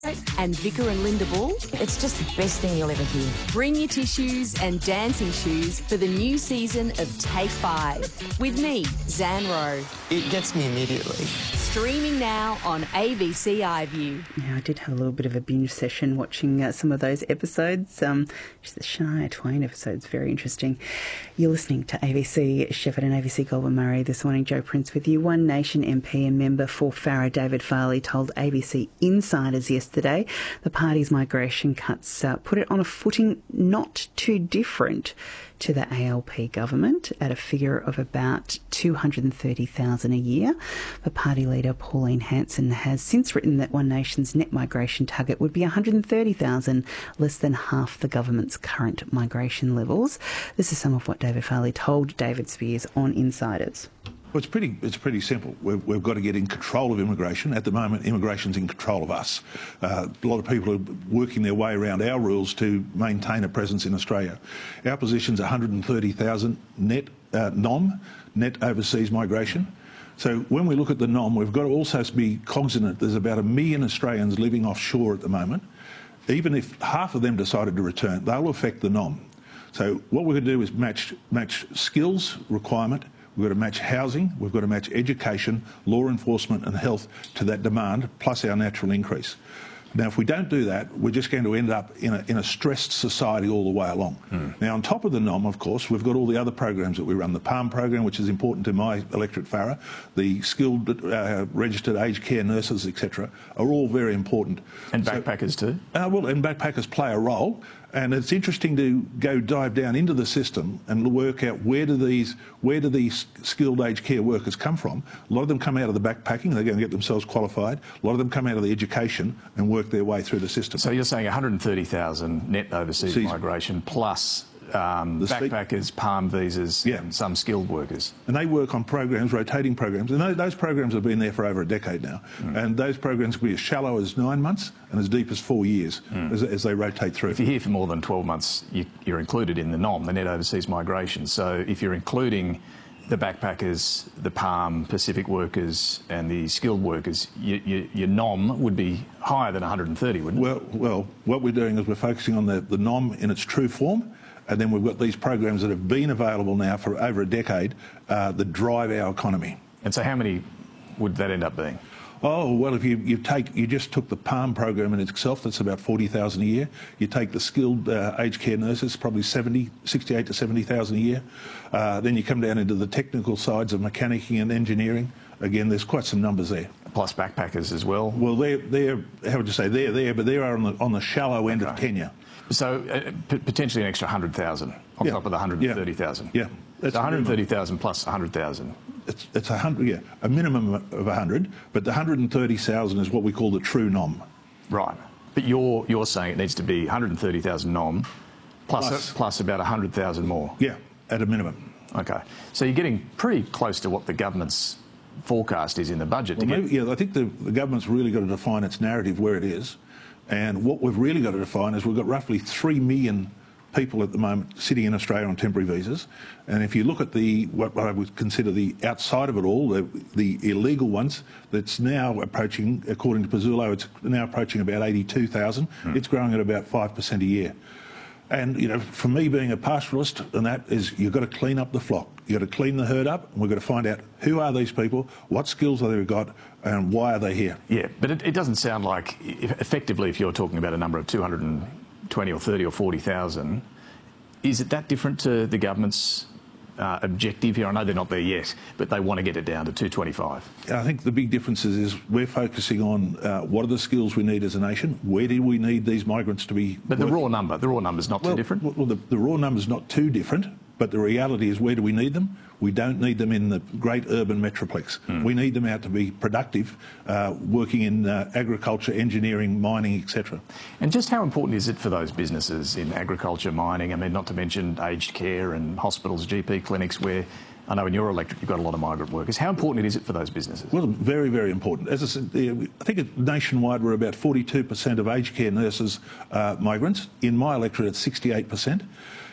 and Vicar and Linda Bull. It's just the best thing you'll ever hear. Bring your tissues and dancing shoes for the new season of Take 5 with me, Zan Rowe. It gets me immediately. Streaming now on ABC iView. Yeah, I did have a little bit of a binge session watching some of those episodes. Just the Shania Twain episodes, very interesting. You're listening to ABC Shepard and ABC Goldwyn Murray this morning. Joe Prince with you. One Nation MP and member for Farrer, David Farley, told ABC Insiders yesterday the party's migration cuts put it on a footing not too different to the ALP government at a figure of about 230,000 a year. The party leader Pauline Hanson has since written that One Nation's net migration target would be 130,000, less than half the government's current migration levels. This is some of what David Farley told David Spears on Insiders. Well, it's pretty simple. We've got to get in control of immigration. At the moment, immigration's in control of us. A lot of people are working their way around our rules to maintain a presence in Australia. Our position's 130,000 net NOM, net overseas migration. So when we look at the NOM, we've got to also be cognizant there's about 1 million Australians living offshore at the moment. Even if half of them decided to return, they'll affect the NOM. So what we're going to do is match skills requirement. We've got to match housing, we've got to match education, law enforcement and health to that demand, plus our natural increase. Now, if we don't do that, we're just going to end up in a stressed society all the way along. Now, on top of the NOM, of course, we've got all the other programs that we run. The PALM program, which is important to my electorate Farrer, the skilled registered aged care nurses, etc., are all very important. And backpackers too? Well, and backpackers play a role. And it's interesting to go dive down into the system and work out where do these skilled aged care workers come from. A lot of them come out of the backpacking, they're going to get themselves qualified. A lot of them come out of the education and work their way through the system. So you're saying 130,000 net overseas migration plus backpackers, PALM visas, and some skilled workers. And they work on programs, rotating programs, and those programs have been there for over a decade now. And those programs can be as shallow as 9 months and as deep as 4 years as they rotate through. If you're here for more than 12 months, you're included in the NOM, the net overseas migration. So if you're including the backpackers, the PALM, Pacific workers and the skilled workers, your NOM would be higher than 130, wouldn't it? Well, what we're doing is we're focusing on the NOM in its true form. And then we've got these programs that have been available now for over a decade that drive our economy. And so how many would that end up being? Oh, well, if you just took the PALM program in itself, that's about 40,000 a year. You take the skilled aged care nurses, probably 68 to 70,000 a year. Then you come down into the technical sides of mechanicking and engineering. Again, there's quite some numbers there. Plus backpackers as well? Well, they're how would you say, they're there, but they are on the shallow end of tenure. So potentially an extra 100,000 on top of the 130,000. Yeah. So 130,000 plus 100,000. It's 100, a minimum of 100, but the 130,000 is what we call the true NOM. Right. But you're saying it needs to be 130,000 NOM plus about 100,000 more. Yeah, at a minimum. Okay. So you're getting pretty close to what the government's forecast is in the budget. I think the government's really got to define its narrative where it is. And what we've really got to define is we've got roughly 3 million people at the moment sitting in Australia on temporary visas. And if you look at what I would consider the outside of it all, the illegal ones, that's now approaching, according to Pizzulo, it's now approaching about 82,000. It's growing at about 5% a year. And, for me being a pastoralist, and that is you've got to clean up the flock. You've got to clean the herd up, and we've got to find out who are these people, what skills have they got, and why are they here. Yeah, but it doesn't sound like, effectively, if you're talking about a number of 220 or 30 or 40,000, is it that different to the government's objective here? I know they're not there yet, but they want to get it down to 225. I think the big difference is we're focusing on what are the skills we need as a nation, where do we need these migrants to be But working? the raw number's not too different? Well, the raw number's not too different, but the reality is where do we need them? We don't need them in the great urban metroplex. We need them out to be productive, working in agriculture, engineering, mining, etc. And just how important is it for those businesses in agriculture, mining, I mean, not to mention aged care and hospitals, GP clinics, where I know in your electorate you've got a lot of migrant workers. How important is it for those businesses? Well, very, very important. As I said, I think nationwide we're about 42% of aged care nurses migrants. In my electorate it's 68%.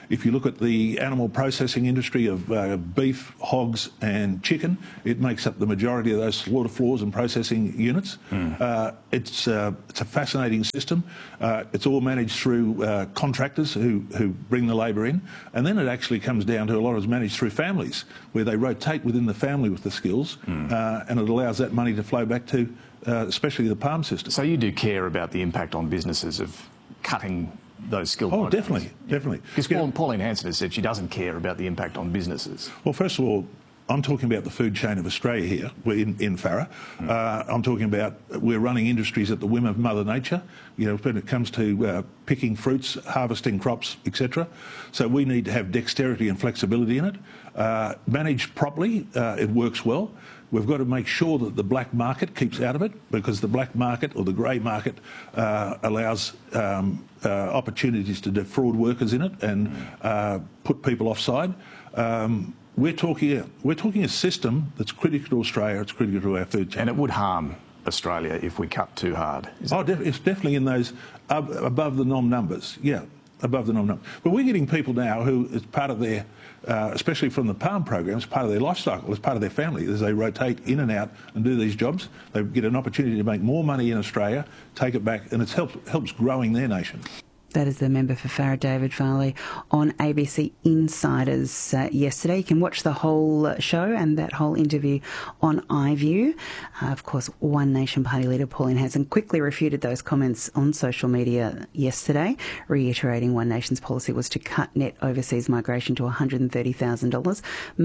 If you look at the animal processing industry of beef, hogs and chicken, it makes up the majority of those slaughter floors and processing units. It's a fascinating system. It's all managed through contractors who bring the labour in, and then it actually comes down to a lot of it's managed through families, where they rotate within the family with the skills, and it allows that money to flow back to especially the palm system. So you do care about the impact on businesses of cutting those skilled migrants? Definitely. Because Pauline Hanson has said she doesn't care about the impact on businesses. Well, first of all, I'm talking about the food chain of Australia here. We're in Farrer. I'm talking about we're running industries at the whim of Mother Nature, when it comes to picking fruits, harvesting crops, etc. So we need to have dexterity and flexibility in it. Managed properly, it works well. We've got to make sure that the black market keeps out of it, because the black market or the grey market allows opportunities to defraud workers in it and put people offside. We're talking a system that's critical to Australia. It's critical to our food chain. And it would harm Australia if we cut too hard. It's definitely in those above the norm numbers. Yeah, above the norm numbers. But we're getting people now who, as part of their, especially from the PALM program, as part of their life cycle, as part of their family, as they rotate in and out and do these jobs, they get an opportunity to make more money in Australia, take it back, and it helps growing their nation. That is the member for Farrer, David Farley, on ABC Insiders yesterday. You can watch the whole show and that whole interview on iView. Of course, One Nation Party leader Pauline Hanson quickly refuted those comments on social media yesterday, reiterating One Nation's policy was to cut net overseas migration to $130,000,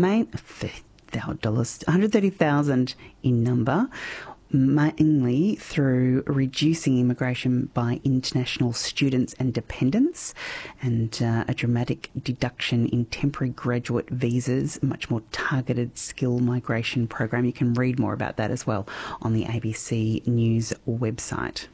$130,000 in number, mainly through reducing immigration by international students and dependents, and a dramatic deduction in temporary graduate visas, a much more targeted skill migration program. You can read more about that as well on the ABC News website.